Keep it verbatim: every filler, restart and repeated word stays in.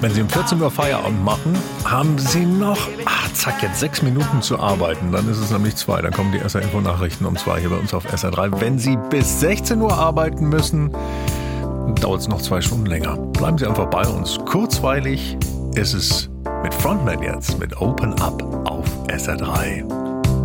Wenn Sie um vierzehn Uhr Feierabend machen, haben Sie noch, ach, zack, jetzt sechs Minuten zu arbeiten. Dann ist es nämlich zwei. Dann kommen die S R-Info-Nachrichten um zwei hier bei uns auf S R drei. Wenn Sie bis sechzehn Uhr arbeiten müssen, dauert es noch zwei Stunden länger. Bleiben Sie einfach bei uns. Kurzweilig ist es mit Frontman jetzt, mit Open Up auf S R drei.